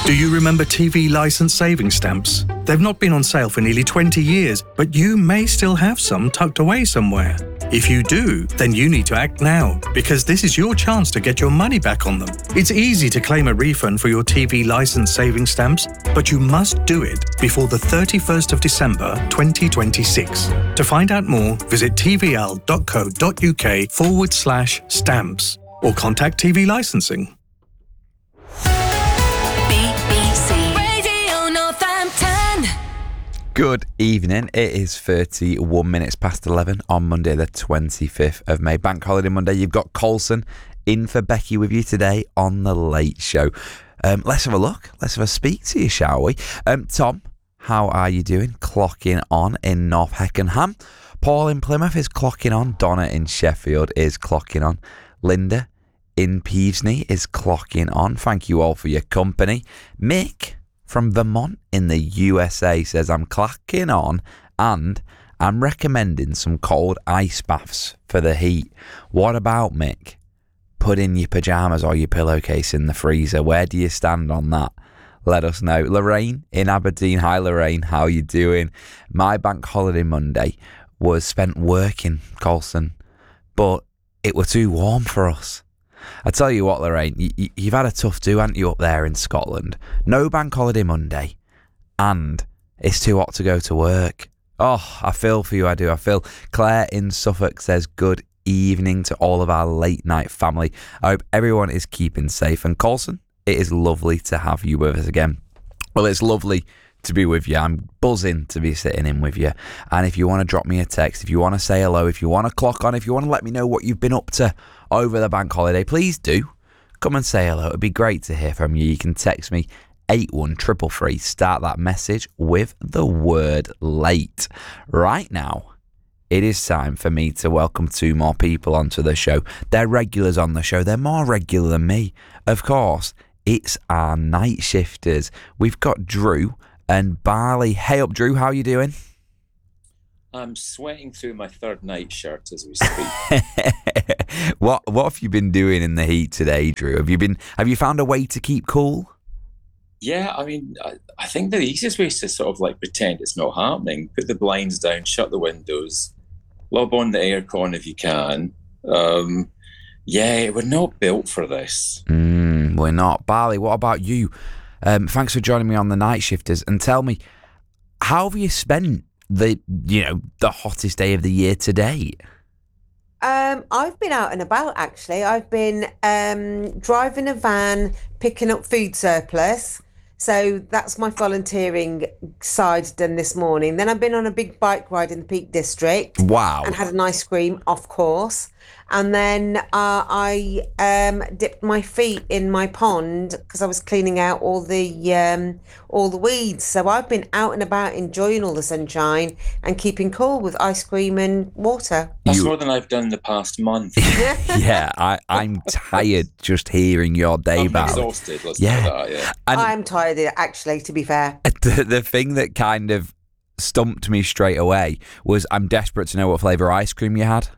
Do you remember TV license saving stamps? They've not been on sale for nearly 20 years, but you may still have some tucked away somewhere. If you do, then you need to act now, because this is your chance to get your money back on them. It's easy to claim a refund for your TV license saving stamps, but you must do it before the 31st of December 2026. To find out more, visit tvl.co.uk/stamps or contact TV Licensing. Good evening. It is 31 minutes past 11 on Monday, the 25th of May. Bank holiday Monday. You've got Colson in for Becky with you today on The Late Show. Let's have a look. Let's have a speak to you, shall we? Tom, how are you doing? Clocking on in North Heckenham. Paul in Plymouth is clocking on. Donna in Sheffield is clocking on. Linda in Peevesney is clocking on. Thank you all for your company. Mick from Vermont in the USA says, I'm clacking on and I'm recommending some cold ice baths for the heat. What about, Mick? Put in your pyjamas or your pillowcase in the freezer. Where do you stand on that? Let us know. Lorraine in Aberdeen. Hi, Lorraine. How you doing? My bank holiday Monday was spent working, Colson, but it was too warm for us. I tell you what, Lorraine, you've had a tough do, haven't you, up there in Scotland? No bank holiday Monday, and it's too hot to go to work. Oh, I feel for you, I do. I feel. Claire in Suffolk says, good evening to all of our late night family. I hope everyone is keeping safe. And Colson, it is lovely to have you with us again. Well, it's lovely to be with you. I'm buzzing to be sitting in with you. And if you want to drop me a text, if you want to say hello, if you want to clock on, if you want to let me know what you've been up to over the bank holiday, please do come and say hello. It'd be great to hear from you. You can text me 81333. Start that message with the word late. Right now, it is time for me to welcome two more people onto the show. They're regulars on the show. They're more regular than me. Of course, it's our night shifters. We've got Drew and Barley. Hey up, Drew. How you doing? I'm sweating through my third night shirt as we speak. What have you been doing in the heat today, Drew? Have you found a way to keep cool? Yeah, I mean, I think the easiest way is to sort of like pretend it's not happening. Put the blinds down, shut the windows, lob on the aircon if you can. Yeah, we're not built for this. We're not. Barley, what about you? Thanks for joining me on the night shifters, and tell me, how have you spent the hottest day of the year to date? I've been out and about, actually. I've been driving a van, picking up food surplus. So that's my volunteering side done this morning. Then I've been on a big bike ride in the Peak District. Wow. And had an ice cream, of course. And then I dipped my feet in my pond because I was cleaning out all the weeds. So I've been out and about enjoying all the sunshine and keeping cool with ice cream and water. That's more than I've done the past month. Yeah, I'm tired just hearing your day I'm about exhausted, let's put that, yeah. And I'm tired, actually, to be fair. the thing that kind of stumped me straight away was I'm desperate to know what flavour ice cream you had.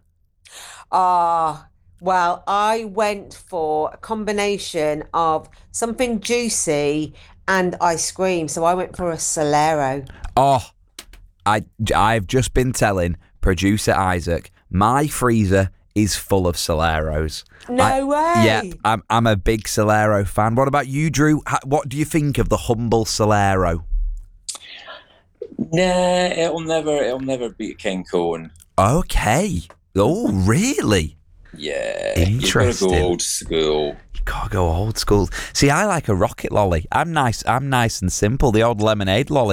Well, I went for a combination of something juicy and ice cream. So I went for a Solero. Oh, I've just been telling producer Isaac, my freezer is full of Soleros. No way. Yeah, I'm a big Solero fan. What about you, Drew? What do you think of the humble Solero? Nah, it'll never beat King Cone. Okay. Oh, really? Yeah. Interesting. You gotta go old school. You gotta go old school. See, I like a rocket lolly. I'm nice and simple. The old lemonade lolly.